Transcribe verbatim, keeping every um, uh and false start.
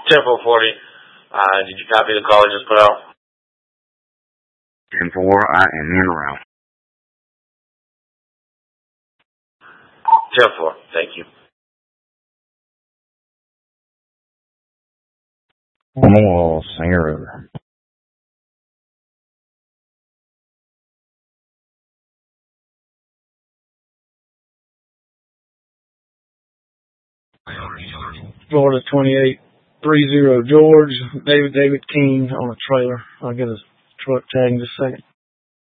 ten four forty. Uh, did you copy the call I just put out? ten four, I am in route. ten four, thank you. I'm gonna sing her over. Florida twenty-eight three zero George, David David King on a trailer. I'll get a truck tag in just a second.